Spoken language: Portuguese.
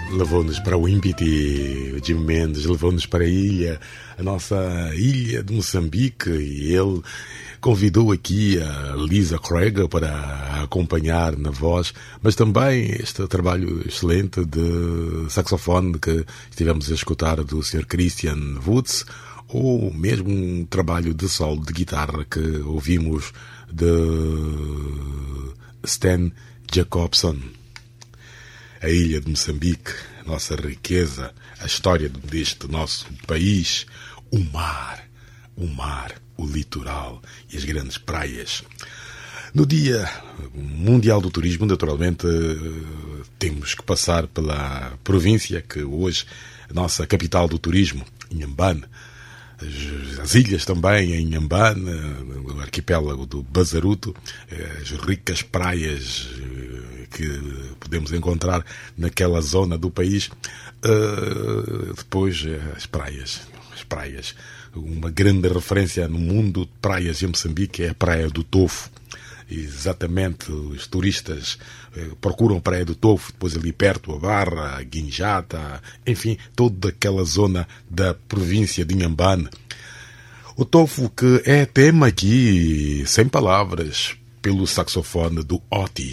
Levou-nos para o Wimpity, o Jim Mendes levou-nos para a nossa ilha de Moçambique, e ele convidou aqui a Lisa Craig para acompanhar na voz, mas também este trabalho excelente de saxofone que estivemos a escutar do Sr. Christian Woods, ou mesmo um trabalho de solo de guitarra que ouvimos de Stan Jacobson. A ilha de Moçambique, a nossa riqueza, a história deste nosso país, o mar, o litoral e as grandes praias. No Dia Mundial do Turismo, naturalmente, temos que passar pela província que hoje, a nossa capital do turismo, Inhambane, as ilhas também em Inhambane, o arquipélago do Bazaruto, as ricas praias que podemos encontrar naquela zona do país. Depois as praias. Uma grande referência no mundo de praias em Moçambique é a Praia do Tofo. Exatamente, os turistas procuram a Praia do Tofo, depois ali perto a Barra, a Guinjata, enfim, toda aquela zona da província de Inhambane. O Tofo que é tema aqui, sem palavras, pelo saxofone do Oti.